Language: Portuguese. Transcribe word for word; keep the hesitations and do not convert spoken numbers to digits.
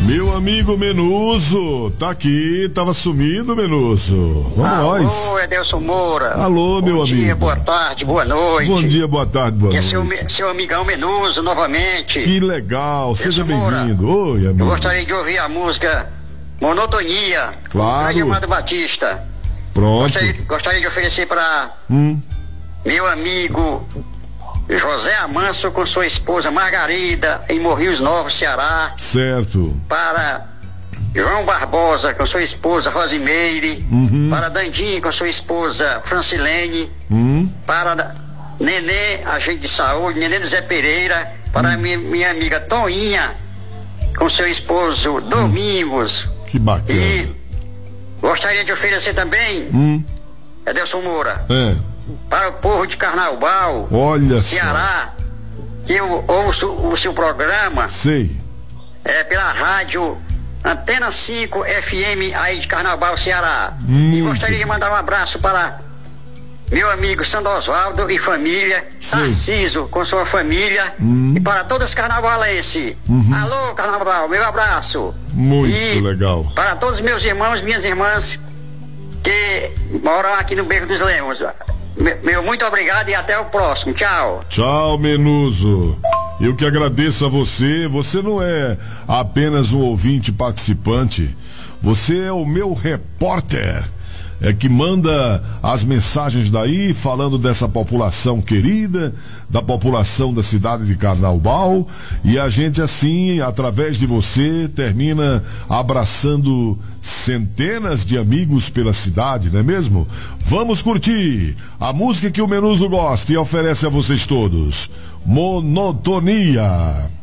Meu amigo Menuso, tá aqui, tava sumido, Menuso. Vamos Alô, nós. Alô, Edelson Moura. Alô, meu Bom amigo. Bom dia, boa tarde, boa noite. Bom dia, boa tarde, boa que noite. É seu, seu amigão Menuso, novamente. Que legal, seja bem-vindo. Oi, amigo. Eu gostaria de ouvir a música Monotonia. Claro. Grande Amado Batista. Pronto. Gostaria, gostaria de oferecer para hum. meu amigo José Amanso com sua esposa Margarida, em Morrinhos Novos, Ceará. Certo. Para João Barbosa com sua esposa Rosimeire. Uhum. Para Dandinho com sua esposa Francilene. Uhum. Para Nenê, agente de saúde, Nenê do Zé Pereira. Para uhum. minha, minha amiga Toninha com seu esposo Domingos. Uhum. Que bacana. E gostaria de oferecer também, uhum. Edelson Moura, é. para o povo de Carnaubal, olha Ceará, só. Que eu ouço o seu programa. Sei. É, pela rádio Antena cinco F M aí de Carnaubal, Ceará. Hum, e gostaria de mandar um abraço para meu amigo Sandro Osvaldo e família, Tarciso com sua família, hum. e para todos os carnavalenses. Uhum. Alô, Carnaval, meu abraço. Muito e legal. Para todos os meus irmãos, minhas irmãs que moram aqui no Beco dos Leões. Meu muito obrigado e até o próximo. Tchau. Tchau, Menuso. Eu que agradeço a você. Você não é apenas um ouvinte participante. Você é o meu repórter. É que manda as mensagens daí, falando dessa população querida, da população da cidade de Carnaubal, e a gente assim, através de você, termina abraçando centenas de amigos pela cidade, não é mesmo? Vamos curtir a música que o Menuso gosta e oferece a vocês todos. Monotonia.